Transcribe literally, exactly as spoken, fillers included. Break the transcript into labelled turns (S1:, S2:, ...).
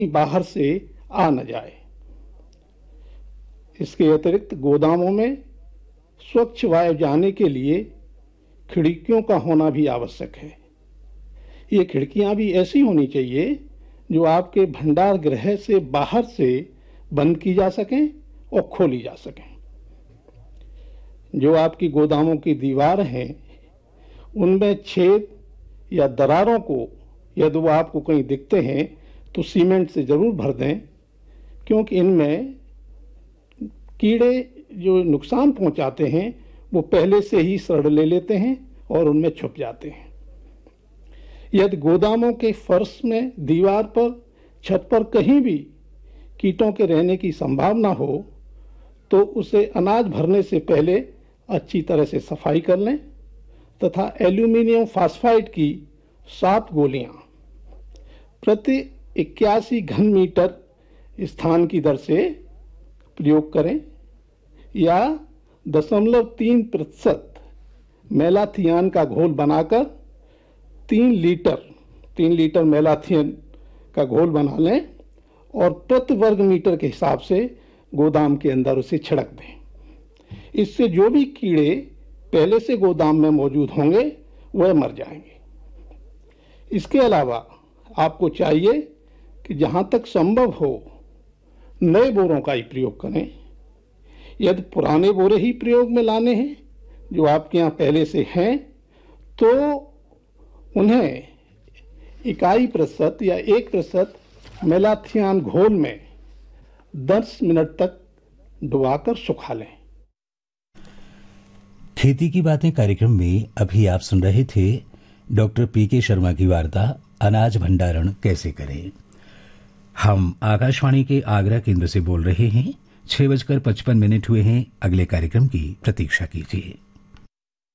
S1: बाहर से आ न जाए। इसके अतिरिक्त गोदामों में स्वच्छ वायु जाने के लिए खिड़कियों का होना भी आवश्यक है। ये खिड़कियां भी ऐसी होनी चाहिए जो आपके भंडार गृह से बाहर से बंद की जा सकें और खोली जा सकें। जो आपकी गोदामों की दीवार हैं उनमें छेद या दरारों को यदि वो आपको कहीं दिखते हैं तो सीमेंट से जरूर भर दें, क्योंकि इनमें कीड़े जो नुकसान पहुंचाते हैं वो पहले से ही शरण ले लेते हैं और उनमें छुप जाते हैं। यदि गोदामों के फर्श में, दीवार पर, छत पर कहीं भी कीटों के रहने की संभावना हो तो उसे अनाज भरने से पहले अच्छी तरह से सफाई कर लें तथा एल्यूमिनियम फास्फाइड की सात गोलियां प्रति इक्यासी घन मीटर स्थान की दर से प्रयोग करें या दशमलव तीन प्रतिशत मेलाथियान का घोल बनाकर तीन लीटर तीन लीटर मेलाथियन का घोल बना लें और प्रति वर्ग मीटर के हिसाब से गोदाम के अंदर उसे छिड़क दें। इससे जो भी कीड़े पहले से गोदाम में मौजूद होंगे वह मर जाएंगे। इसके अलावा आपको चाहिए कि जहां तक संभव हो नए बोरों का ही प्रयोग करें। यदि पुराने बोरे ही प्रयोग में लाने हैं जो आपके यहाँ पहले से हैं तो उन्हें इकाई प्रतिशत या एक प्रतिशत मेलाथियान घोल में दस मिनट तक डुबाकर सुखा लें।
S2: खेती की बातें कार्यक्रम में अभी आप सुन रहे थे डॉक्टर पी के शर्मा की वार्ता अनाज भंडारण कैसे करें। हम आकाशवाणी के आगरा केंद्र से बोल रहे हैं। छह बजकर पचपन मिनट हुए हैं। अगले कार्यक्रम की प्रतीक्षा कीजिए।